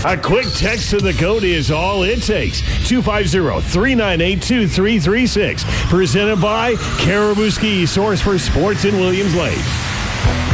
A quick text to the code is all it takes. 250-398-2336. Presented by Caribou Ski, source for sports in Williams Lake.